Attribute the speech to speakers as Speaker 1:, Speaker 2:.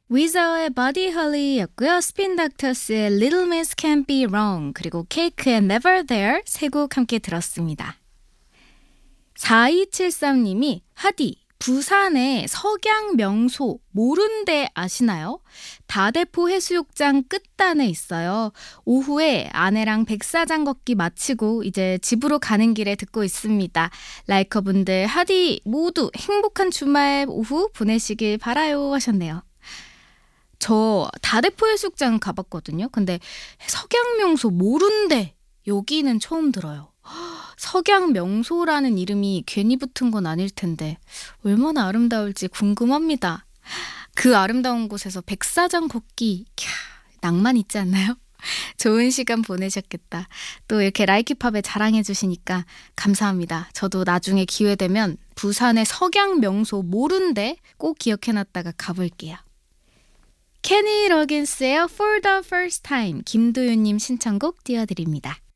Speaker 1: 위저의 Buddy Holly였고요. 스핀 닥터스의 Little Miss Can't Be Wrong 그리고 케이크의 Never There 세 곡 함께 들었습니다. 4273님이 하디 부산의 석양 명소 모른데 아시나요? 다대포 해수욕장 끝단에 있어요. 오후에 아내랑 백사장 걷기 마치고 이제 집으로 가는 길에 듣고 있습니다. 라이커분들 하디 모두 행복한 주말 오후 보내시길 바라요 하셨네요. 저 다대포 해수욕장 가봤거든요. 근데 석양 명소 모른데 여기는 처음 들어요. 석양 명소라는 이름이 괜히 붙은 건 아닐 텐데 얼마나 아름다울지 궁금합니다. 그 아름다운 곳에서 백사장 걷기 낭만 있지 않나요? 좋은 시간 보내셨겠다. 또 이렇게 라이키팝에 자랑해 주시니까 감사합니다. 저도 나중에 기회 되면 부산의 석양 명소 모른데 꼭 기억해놨다가 가볼게요. 케니 러긴스의 For the First Time 김도윤님 신청곡 띄워드립니다.